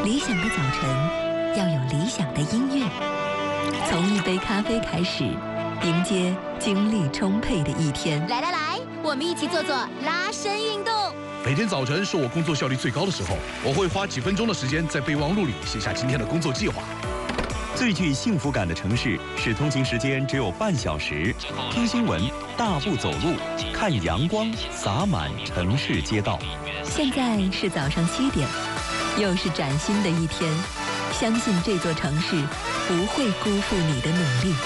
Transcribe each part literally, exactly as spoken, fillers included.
理想的早晨要有理想的音乐，从一杯咖啡开始，迎接精力充沛的一天。 来来来，我们一起做做拉伸运动。 每天早晨是我工作效率最高的时候，我会花几分钟的时间在备忘录里写下今天的工作计划。 最具幸福感的城市是通勤时间只有半小时，听新闻、大步走路、看阳光洒满城市街道。 现在是早上七点，又是崭新的一天，相信这座城市不会辜负你的努力。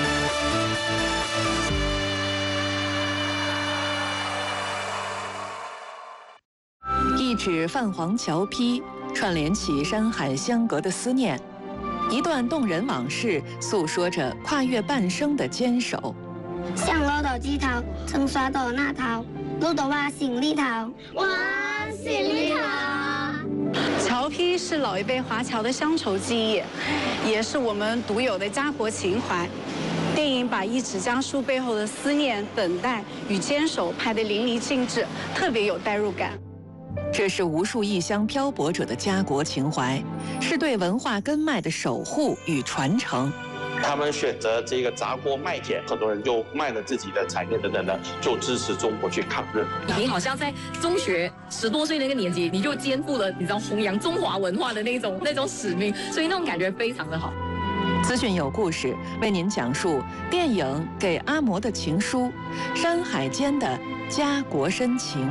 一纸泛黄桥批，串联起山海相隔的思念，一段动人往事，诉说着跨越半生的坚守。 上路到枝頭，曾刷到那頭，路到我心裡頭，我心裡頭。 橋批是老一輩華僑的鄉愁記憶，也是我們獨有的家國情懷。電影把一紙家書背後的思念、等待與堅守拍得淋漓盡致，特別有代入感。 这是无数異鄉漂泊者的家國情懷，是對文化根脈的守護與傳承。 他們選擇這個砸鍋賣鐵，很多人就賣了自己的產業等等的，就支持中國去抗日。 你好像在中學十多歲那個年紀，你就肩負了你知道弘揚中華文化的那種那種使命，所以那種感覺非常的好。 資訊有故事，為您講述電影《給阿嬤的情書》，山海間的家國深情。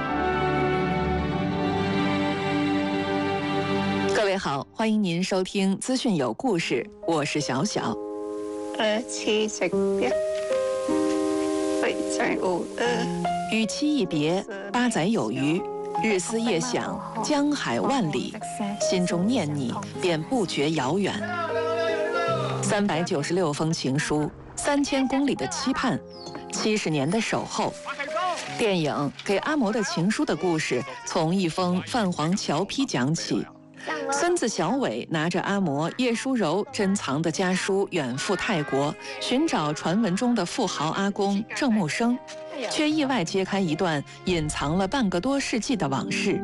各位好，歡迎您收聽資訊有故事，我是小小。 呃，七夕別，北在午呃。 與妻一別，八載有餘，日思夜想，江海萬里，心中念你，便不覺遙遠。三百九十六封情書，三千公里的期盼，七十年的守候。電影《給阿嬤的情書》的故事，從一封泛黃橋批講起。孫子小偉拿着阿嬤葉淑柔珍藏的家書遠赴泰國，尋找傳聞中的富豪阿公鄭木生，卻意外揭開一段隱藏了半個多世紀的往事。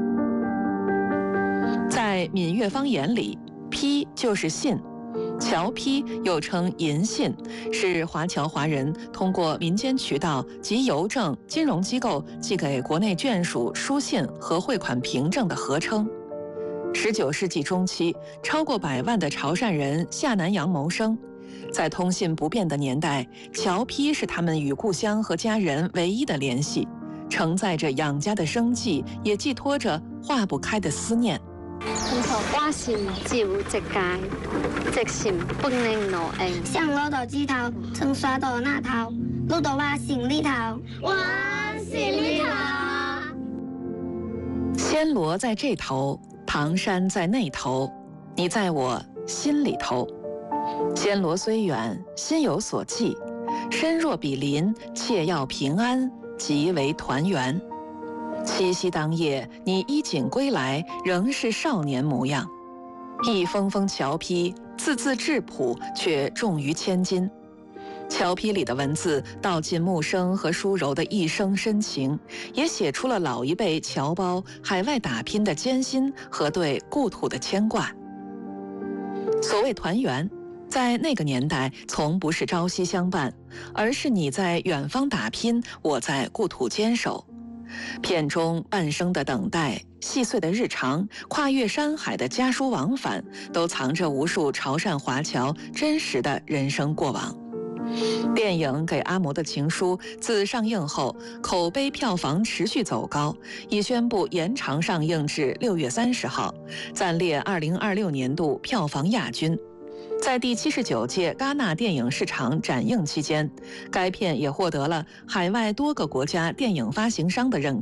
在閩粵方言裡，批就是信，橋批又稱銀信，是華僑華人通過民間渠道及郵政、金融機構寄給國內眷屬書信和匯款憑證的合稱。十九世紀中期，超過百萬的潮汕人下南洋謀生，在通信不便的年代，橋批是他們與故鄉和家人唯一的聯繫，承載着養家的生計，也寄託着化不開的思念。 我心只有一界，即心不能挪應。上路到枝頭，曾刷到那頭，路到我心裡頭，我心裡頭。 暹羅在這頭，唐山在那頭，你在我心裡頭。暹羅雖遠，心有所寄，身若比鄰，切要平安，即為團圓。七夕當夜，你衣錦歸來，仍是少年模樣。一封封橋批，字字質樸，卻重於千金。橋批裡的文字道盡木生和淑柔的一生深情，也寫出了老一輩僑胞海外打拼的艱辛和對故土的牽掛。所謂團圓，在那個年代從不是朝夕相伴，而是你在遠方打拼，我在故土堅守。片中半生的等待，細碎的日常，跨越山海的家書往返，都藏着無數潮汕華僑真實的人生過往。電影《給阿嬤的情書》自上映後，口碑票房持續走高，已宣布延長上映至六月三十號，暫列二零二六年度票房亞軍。在第七十九屆戛納電影市場展映期間，該片也獲得了海外多個國家電影發行商的認可。